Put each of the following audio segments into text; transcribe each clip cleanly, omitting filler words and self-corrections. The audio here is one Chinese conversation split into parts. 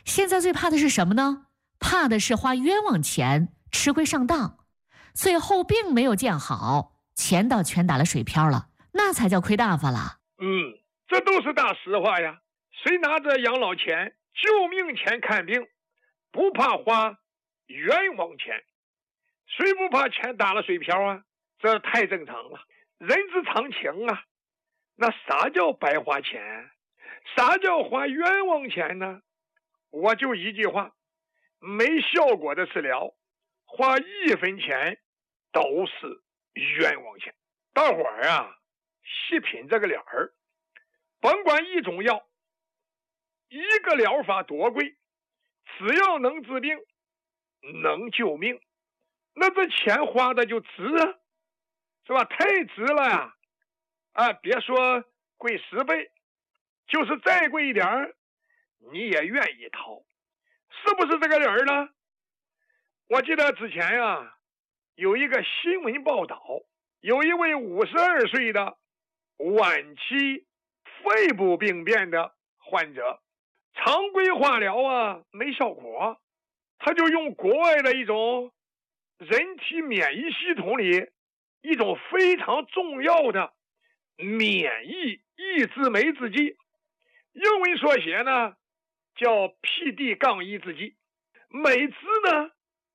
现在最怕的是什么呢？怕的是花冤枉钱，吃亏上当，最后并没有见好，钱倒全打了水漂了，那才叫亏大发了。 这都是大实话呀。谁拿着养老钱、救命钱看病，不怕花冤枉钱？谁不怕钱打了水漂啊？这太正常了，人之常情啊。那啥叫白花钱？啥叫花冤枉钱呢？我就一句话，没效果的治疗，花1分钱都是冤枉钱。大伙儿啊，细品这个理儿，甭管一种药，一个疗法多贵，只要能治病，能救命，那这钱花的就值啊，是吧？太值了呀！别说贵10倍，就是再贵一点你也愿意掏，是不是这个理儿呢？我记得之前有一个新闻报道，有一位52岁的晚期肺部病变的患者，常规化疗没效果，他就用国外的一种人体免疫系统里一种非常重要的免疫抑制酶制剂，英文缩写呢叫 PD-1 制剂，每支呢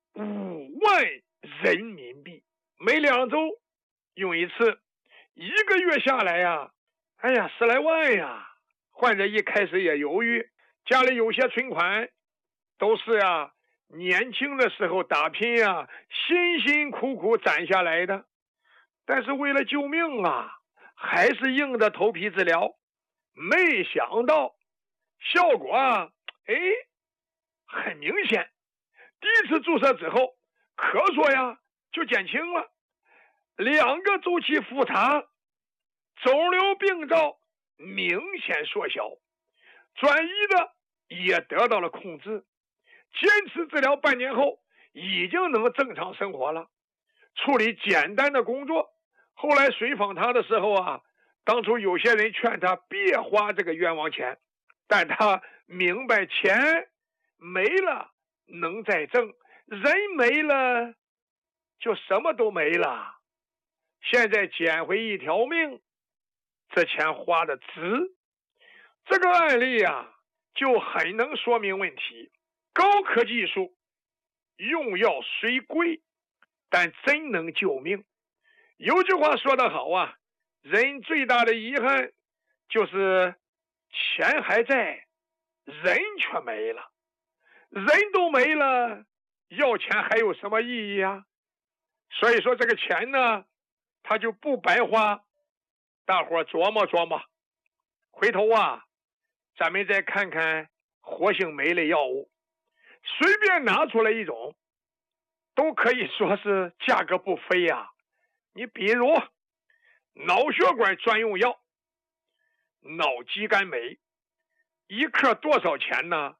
5万人民币，每2周用一次，1个月下来10来万呀。患者一开始也犹豫，家里有些存款都是年轻的时候打拼辛辛苦苦攒下来的，但是为了救命还是硬着头皮治疗，没想到效果很明显。第一次注射之后，咳嗽就减轻了，2个周期复查，肿瘤病灶明显缩小，转移的也得到了控制。坚持治疗半年后，已经能正常生活了，处理简单的工作。后来随访他的时候当初有些人劝他别花这个冤枉钱，但他明白钱没了能再挣，人没了就什么都没了。现在捡回一条命，这钱花的值。这个案例就很能说明问题。高科技术用药虽贵，但真能救命。有句话说得好人最大的遗憾就是钱还在，人却没了。人都没了，要钱还有什么意义所以说这个钱呢，它就不白花。大伙琢磨琢磨，回头咱们再看看活性酶类药物，随便拿出来一种都可以说是价格不菲你比如脑血管专用药脑肌酐酶，1克多少钱呢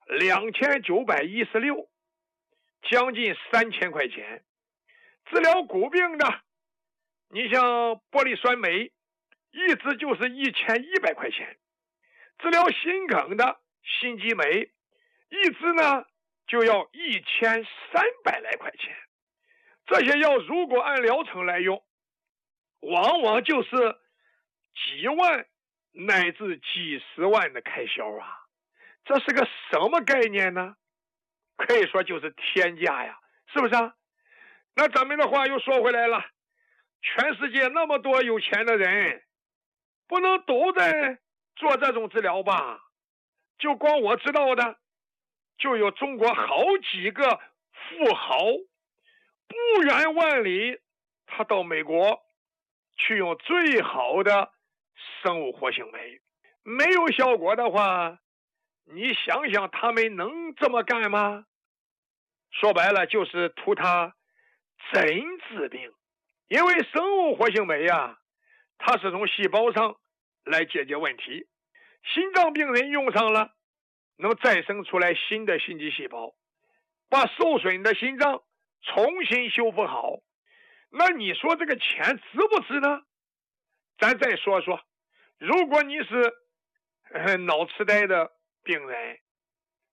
？2916，将近3000块钱。治疗骨病的，你像玻璃酸酶，一支就是1100块钱。治疗心梗的心肌酶，一支呢就要1300来块钱。这些药如果按疗程来用，往往就是几万乃至几十万的开销这是个什么概念呢？可以说就是天价是不是那咱们的话又说回来了，全世界那么多有钱的人，不能都在做这种治疗吧？就光我知道的，就有中国好几个富豪，不远万里他到美国去用最好的生物活性酶，没有效果的话，你想想他们能这么干吗？说白了就是图他真治病。因为生物活性酶它是从细胞上来解决问题，心脏病人用上了，能再生出来新的心肌细胞，把受损的心脏重新修复好。那你说这个钱值不值呢？咱再说说，如果你是脑痴呆的病人，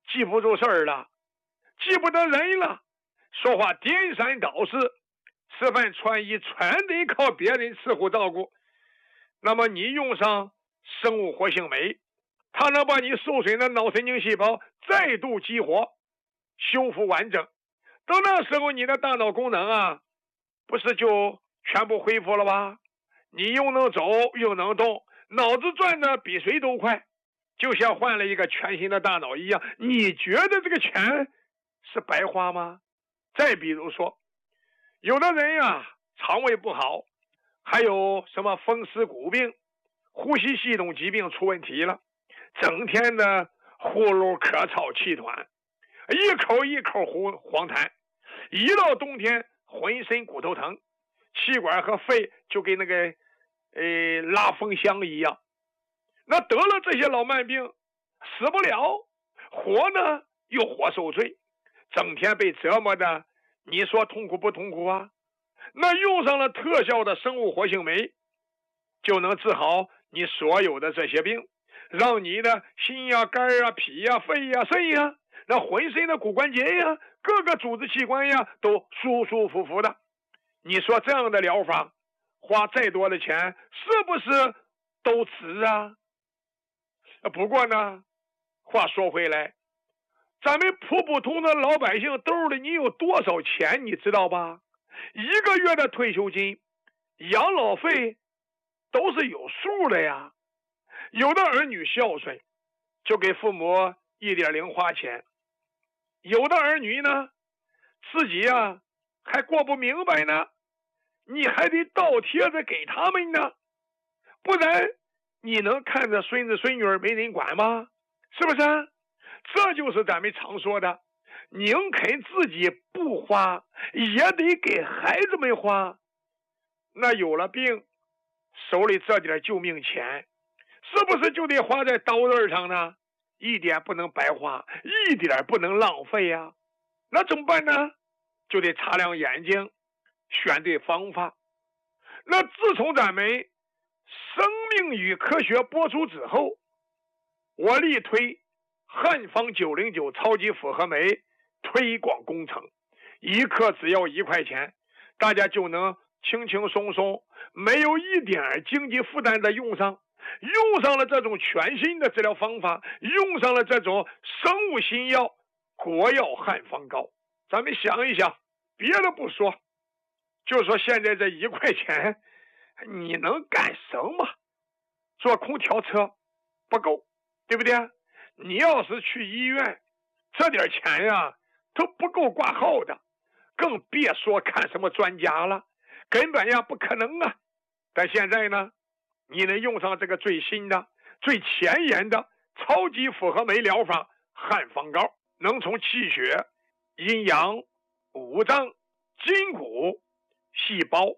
记不住事儿了，记不得人了，说话颠三倒四，吃饭穿衣全得靠别人伺候照顾。那么你用上生物活性酶，它能把你受损的脑神经细胞再度激活，修复完整。等那时候你的大脑功能啊，不是就全部恢复了吧？你又能走又能动，脑子转的比谁都快，就像换了一个全新的大脑一样。你觉得这个钱是白花吗？再比如说，有的人呀，肠胃不好，还有什么风湿骨病、呼吸系统疾病出问题了，整天的呼噜咳嗽气喘，一口一口黄痰，一到冬天浑身骨头疼，气管和肺就跟那个拉风箱一样。那得了这些老慢病，死不了，活呢又活受罪，整天被折磨的，你说痛苦不痛苦啊？那用上了特效的生物活性酶，就能治好你所有的这些病，让你的心呀、肝呀、脾呀、肺呀、肾呀，那浑身的骨关节呀、各个组织器官呀，都舒舒服服的。你说这样的疗法，花再多的钱，是不是都值啊？不过呢，话说回来，咱们普通的老百姓兜里你有多少钱，你知道吧？一个月的退休金、养老费都是有数的呀。有的儿女孝顺，就给父母一点零花钱；有的儿女呢，自己呀还过不明白呢，你还得倒贴着给他们呢，不然你能看着孙子孙女没人管吗？是不是？这就是咱们常说的，宁肯自己不花，也得给孩子们花。那有了病，手里这点救命钱，是不是就得花在刀刃上呢？一点不能白花，一点不能浪费呀。那怎么办呢？就得擦亮眼睛，选对方法。那自从咱们生命与科学播出之后，我力推汉方909超级复合酶推广工程，一克只要1块钱，大家就能轻轻松松，没有一点经济负担的用上了这种全新的治疗方法，用上了这种生物新药国药汉方膏。咱们想一想，别的不说，就说现在这1块钱你能干什么？坐空调车不够，对不对？你要是去医院，这点钱呀都不够挂号的，更别说看什么专家了，根本呀不可能啊。但现在呢，你能用上这个最新的、最前沿的超级复合酶疗法汉方膏，能从气血、阴阳、五脏、筋骨、细胞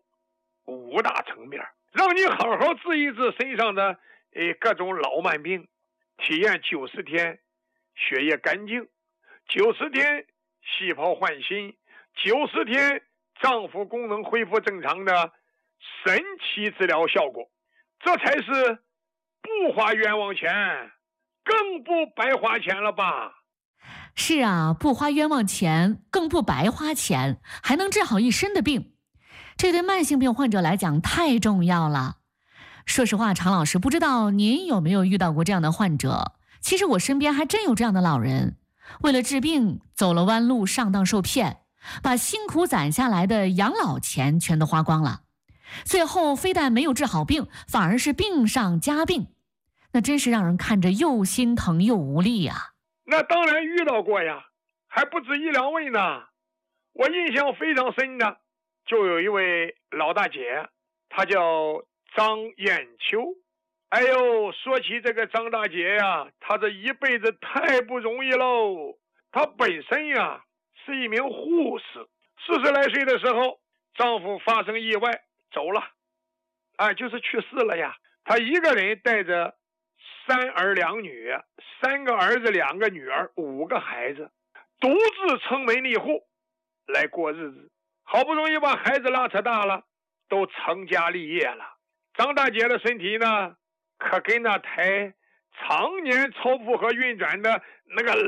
5大层面，让你好好治一治身上的各种老慢病，体验90天血液干净，90天细胞焕新，90天脏腑功能恢复正常的神奇治疗效果。这才是不花冤枉钱，更不白花钱了吧？ 是啊，不花冤枉钱，更不白花钱，还能治好一身的病，这对慢性病患者来讲太重要了。说实话，常老师，不知道您有没有遇到过这样的患者？其实我身边还真有这样的老人，为了治病走了弯路，上当受骗，把辛苦攒下来的养老钱全都花光了，最后非但没有治好病，反而是病上加病，那真是让人看着又心疼又无力呀。 那当然遇到过呀，还不止1-2位呢。我印象非常深的，就有一位老大姐，她叫张艳秋。哎呦，说起这个张大姐呀，她这一辈子太不容易喽。她本身呀是一名护士，40来岁的时候，丈夫发生意外走了，就是去世了呀。她一个人带着3儿2女，3个儿子2个女儿，5个孩子，独自撑门立户来过日子。好不容易把孩子拉扯大了，都成家立业了。张大姐的身体呢，可跟那台常年超负荷运转的那个